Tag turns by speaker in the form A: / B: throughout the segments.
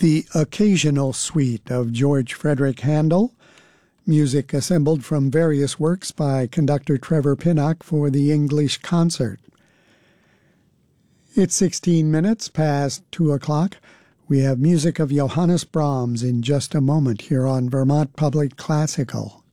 A: The Occasional Suite of George Frederick Handel, music assembled from various works by conductor Trevor Pinnock for the English concert. It's 16 minutes past 2 o'clock. We have music of Johannes Brahms in just a moment here on Vermont Public Classical.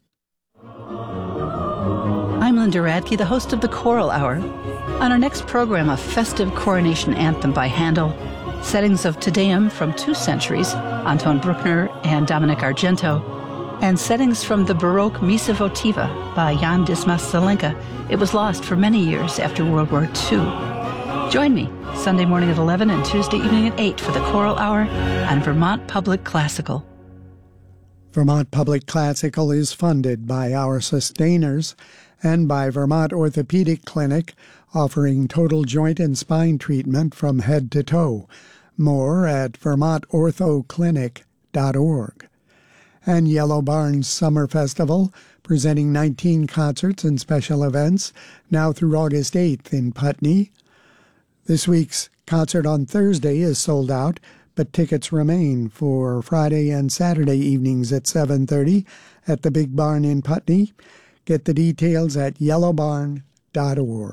B: I'm Linda Radke, the host of the Choral Hour. On our next program, a festive coronation anthem by Handel, settings of Te Deum from 2 centuries, Anton Bruckner and Dominic Argento, and settings from the Baroque Missa Votiva by Jan Dismas Zelenka. It was lost for many years after World War II. Join me Sunday morning at 11 and Tuesday evening at 8 for the Choral Hour on Vermont Public Classical.
A: Vermont Public Classical is funded by our sustainers and by Vermont Orthopedic Clinic, offering total joint and spine treatment from head to toe. More at vermontorthoclinic.org. And Yellow Barn's Summer Festival, presenting 19 concerts and special events, now through August 8th in Putney. This week's concert on Thursday is sold out, but tickets remain for Friday and Saturday evenings at 7:30 at the Big Barn in Putney. Get the details at yellowbarn.org.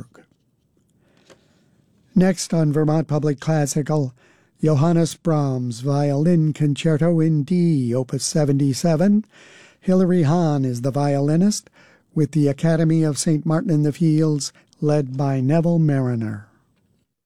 A: Next on Vermont Public Classical, Johannes Brahms Violin Concerto in D, Opus 77. Hilary Hahn is the violinist, with the Academy of St. Martin in the Fields led by Neville Mariner.